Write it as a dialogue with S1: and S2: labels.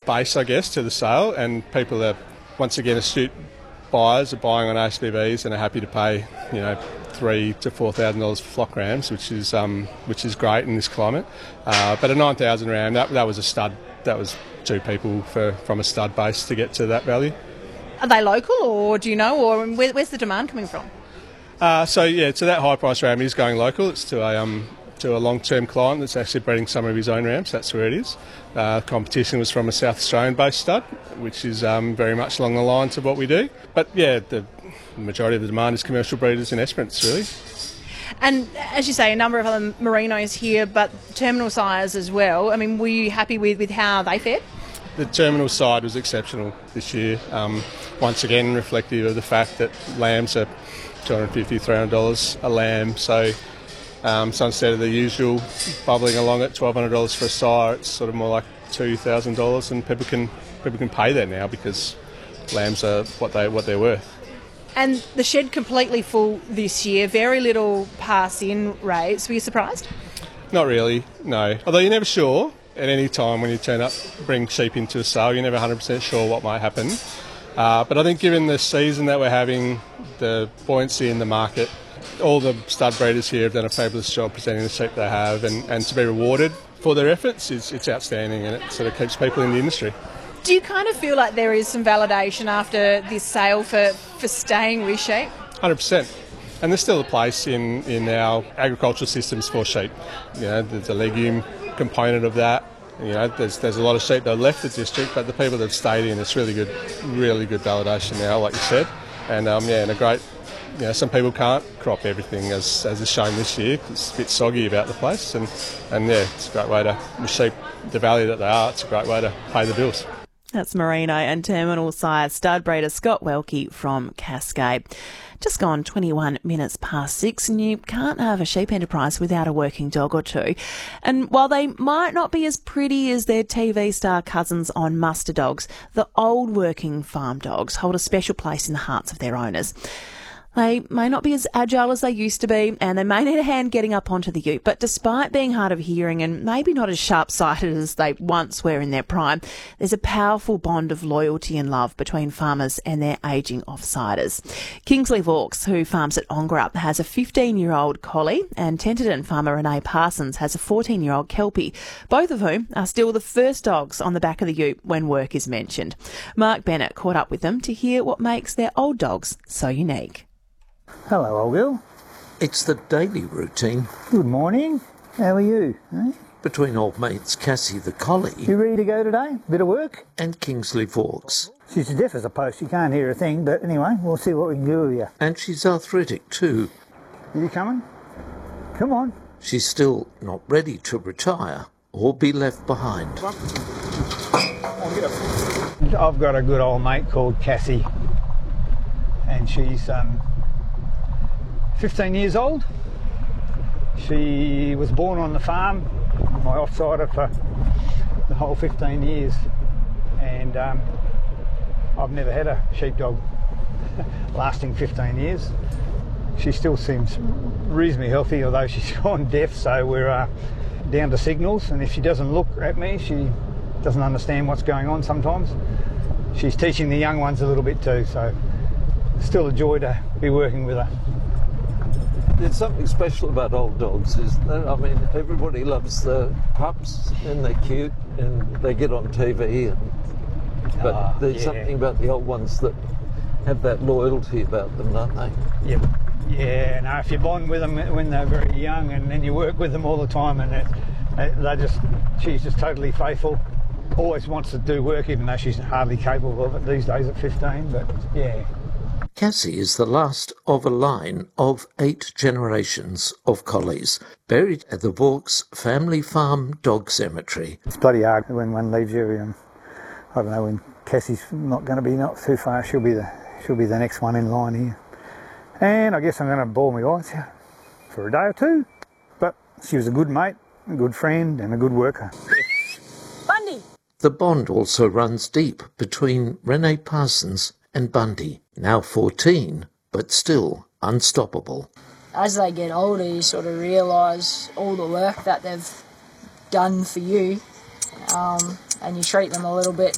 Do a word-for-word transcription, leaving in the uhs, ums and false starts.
S1: base, I guess, to the sale, and people are, once again, astute buyers are buying on A S B Bs and are happy to pay, you know, three to four thousand dollars for flock rams, which is um, which is great in this climate. Uh, but a nine thousand ram, that that was a stud. That was two people for from a stud base to get to that value.
S2: Are they local, or do you know, or where, where's the demand coming from?
S1: Uh, so yeah, so that high price ram is going local. It's to a um, to a long term client that's actually breeding some of his own rams. That's where it is. Uh, competition was from a South Australian based stud, which is um, very much along the lines of what we do. But yeah, the majority of the demand is commercial breeders and Esperance, really.
S2: And as you say, a number of other merinos here, but terminal sires as well. I mean, were you happy with, with how they fared?
S1: The terminal side was exceptional this year. Um, once again, reflective of the fact that lambs are two hundred fifty dollars, three hundred dollars a lamb. So, um, so instead of the usual bubbling along at twelve hundred dollars for a sire, it's sort of more like two thousand dollars, and people can people can pay that now because lambs are what they what they're worth.
S2: And the shed completely full this year, very little pass-in rates. Were you surprised?
S1: Not really, no. Although you're never sure at any time when you turn up, bring sheep into a sale, you're never one hundred percent sure what might happen. Uh, but I think given the season that we're having, the buoyancy in the market, all the stud breeders here have done a fabulous job presenting the sheep they have, and, and to be rewarded for their efforts is it's outstanding, and it sort of keeps people in the industry.
S2: Do you kind of feel like there is some validation after this sale for, for staying with sheep?
S1: one hundred percent. And there's still a place in, in our agricultural systems for sheep. You know, there's a legume component of that. You know, there's there's a lot of sheep that have left the district, but the people that have stayed in, it's really good, really good validation now, like you said. And um, yeah, and a great, you know, some people can't crop everything as as is shown this year. It's a bit soggy about the place, and and yeah, it's a great way to, with sheep the value that they are, it's a great way to pay the bills.
S3: That's Merino and terminal sire stud breeder Scott Welke from Cascade. Just gone twenty-one minutes past six, and you can't have a sheep enterprise without a working dog or two. And while they might not be as pretty as their T V star cousins on muster dogs, the old working farm dogs hold a special place in the hearts of their owners. They may not be as agile as they used to be, and they may need a hand getting up onto the ute, but despite being hard of hearing and maybe not as sharp-sighted as they once were in their prime, there's a powerful bond of loyalty and love between farmers and their ageing offsiders. Kingsley Vaux, who farms at Ongrup, has a fifteen-year-old collie, and Tenterden farmer Renee Parsons has a fourteen-year-old Kelpie, both of whom are still the first dogs on the back of the ute when work is mentioned. Mark Bennett caught up with them to hear what makes their old dogs so unique.
S4: Hello, old girl.
S5: It's the daily routine.
S4: Good morning. How are you? Eh?
S5: Between old mates Cassie the collie.
S4: You ready to go today? Bit of work?
S5: And Kingsley Vaux.
S4: She's deaf as a post. You can't hear a thing, but anyway, we'll see what we can do with you.
S5: And she's arthritic too.
S4: Are you coming? Come on.
S5: She's still not ready to retire or be left behind.
S4: I've got a good old mate called Cassie, and she's um, fifteen years old. She was born on the farm, my offsider, for the whole fifteen years, and um, I've never had a sheepdog lasting fifteen years. She still seems reasonably healthy, although she's gone deaf, so we're uh, down to signals, and if she doesn't look at me, she doesn't understand what's going on sometimes. She's teaching the young ones a little bit too, so still a joy to be working with her.
S6: There's something special about old dogs, isn't there? I mean, everybody loves the pups and they're cute and they get on T V, and, but uh, there's yeah. something about the old ones that have that loyalty about them, don't they?
S4: Yep. Yeah, no, if you bond with them when they're very young and then you work with them all the time, and it, they just, she's just totally faithful, always wants to do work even though she's hardly capable of it these days at fifteen, but yeah.
S5: Cassie is the last of a line of eight generations of collies buried at the Vaux Family Farm Dog Cemetery.
S4: It's bloody hard when one leaves you. Um, I don't know, when Cassie's not going to be not too far, she'll be the she'll be the next one in line here. And I guess I'm going to bawl my eyes out for a day or two. But she was a good mate, a good friend, and a good worker.
S2: Bundy!
S5: The bond also runs deep between Renee Parsons and Bundy, now fourteen, but still unstoppable.
S7: As they get older, you sort of realise all the work that they've done for you, um, and you treat them a little bit